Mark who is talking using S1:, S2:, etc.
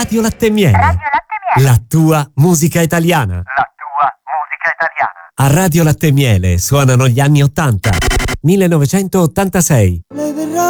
S1: Radio Latte e Miele.
S2: Radio Latte e Miele.
S1: La tua musica italiana.
S2: La tua musica italiana.
S1: A Radio Latte e Miele suonano gli anni 80. 1986.
S3: Lei verrà